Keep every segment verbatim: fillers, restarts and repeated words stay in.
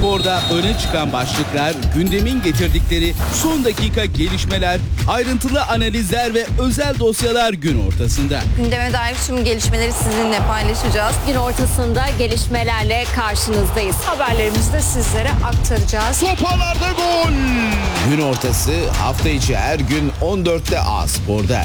Spor'da öne çıkan başlıklar, gündemin getirdikleri son dakika gelişmeler, ayrıntılı analizler ve özel dosyalar gün ortasında. Gündeme dair tüm gelişmeleri sizinle paylaşacağız. Gün ortasında gelişmelerle karşınızdayız. Haberlerimizi de sizlere aktaracağız. Topalarda gol! Gün ortası hafta içi her gün on dörtte A Spor'da.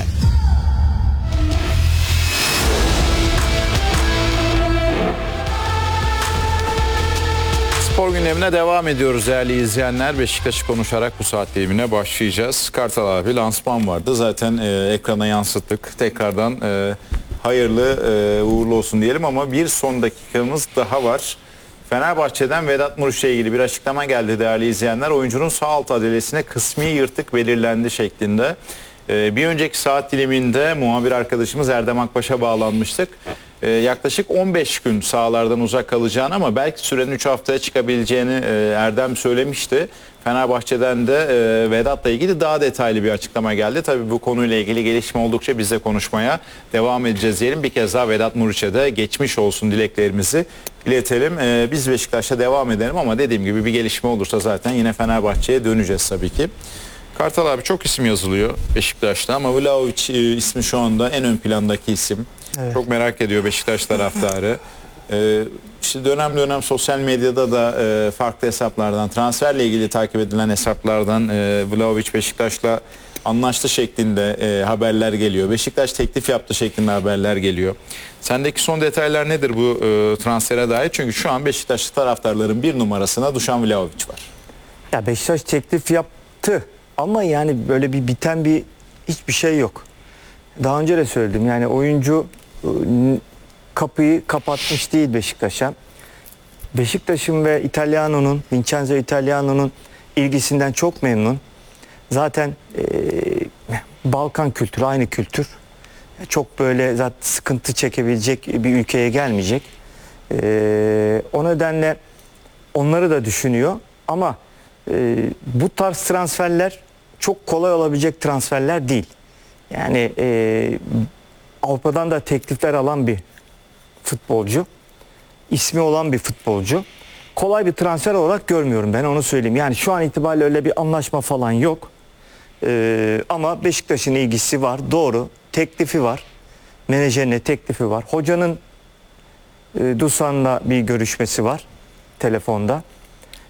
Spor gündemine devam ediyoruz değerli izleyenler. Beşiktaş'ı konuşarak bu saat dilimine başlayacağız. Kartal abi lansman vardı. Zaten e, ekrana yansıttık. Tekrardan e, hayırlı e, uğurlu olsun diyelim ama bir son dakikamız daha var. Fenerbahçe'den Vedat Muriç'le ilgili bir açıklama geldi değerli izleyenler. Oyuncunun sağ alt adalesine kısmi yırtık belirlendi şeklinde. E, bir önceki saat diliminde muhabir arkadaşımız Erdem Akbaş'a bağlanmıştık. Ee, yaklaşık on beş gün sahalardan uzak kalacağını ama belki sürenin üç haftaya çıkabileceğini e, Erdem söylemişti. Fenerbahçe'den de e, Vedat'la ilgili daha detaylı bir açıklama geldi. Tabii bu konuyla ilgili gelişme oldukça biz de konuşmaya devam edeceğiz diyelim. Bir kez daha Vedat Muriç'e de geçmiş olsun dileklerimizi iletelim. E, biz Beşiktaş'ta devam edelim ama dediğim gibi bir gelişme olursa zaten yine Fenerbahçe'ye döneceğiz tabii ki. Kartal abi çok isim yazılıyor Beşiktaş'ta ama Vlahovic e, ismi şu anda en ön plandaki isim. Evet. Çok merak ediyor Beşiktaş taraftarı. Ee, işte dönem dönem sosyal medyada da e, farklı hesaplardan, transferle ilgili takip edilen hesaplardan e, Vlahovic Beşiktaş'la anlaştı şeklinde e, haberler geliyor. Beşiktaş teklif yaptı şeklinde haberler geliyor. Sendeki son detaylar nedir bu e, transfere dair? Çünkü şu an Beşiktaşlı taraftarların bir numarasına Dušan Vlahovic var. Ya Beşiktaş teklif yaptı ama yani böyle bir biten bir hiçbir şey yok. Daha önce de söyledim yani oyuncu kapıyı kapatmış değil Beşiktaş'a. Beşiktaş'ın ve İtalyano'nun, Vincenzo İtalyano'nun ilgisinden çok memnun. Zaten e, Balkan kültürü, aynı kültür. Çok böyle zaten sıkıntı çekebilecek bir ülkeye gelmeyecek. E, o nedenle onları da düşünüyor. Ama e, bu tarz transferler çok kolay olabilecek transferler değil. Yani e, Avrupa'dan da teklifler alan bir futbolcu. İsmi olan bir futbolcu. Kolay bir transfer olarak görmüyorum ben, onu söyleyeyim. Yani şu an itibariyle öyle bir anlaşma falan yok. E, ama Beşiktaş'ın ilgisi var. Doğru. Teklifi var. Menajerine teklifi var. Hocanın e, Dušan'la bir görüşmesi var. Telefonda.